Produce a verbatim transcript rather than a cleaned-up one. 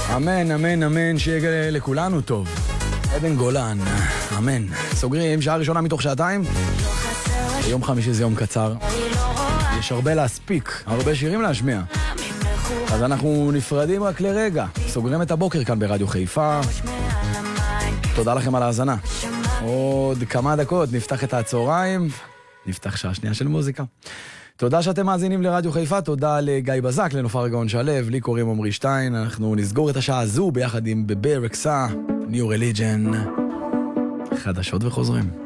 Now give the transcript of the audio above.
אמן, אמן, אמן, שיהיה לכולנו טוב. עדן גולן, אמן. סוגרים, שעה ראשונה מתוך שעתיים. יום חמישי זה יום קצר. יש הרבה להספיק, הרבה שירים להשמיע. אז אנחנו נפרדים רק לרגע. סוגרים את הבוקר כאן ברדיו חיפה. תודה לכם על ההאזנה. עוד כמה דקות נפתח את הצהריים. נפתח שעה שנייה של מוזיקה. תודה שאתם מאזינים לרדיו חיפה, תודה לגיא בזק, לנופר גאון שלו, לי קוראים עמרי שטיין, אנחנו נסגור את השעה הזו ביחד עם בבר אקסה, ניו רליג'ן, חדשות וחוזרים.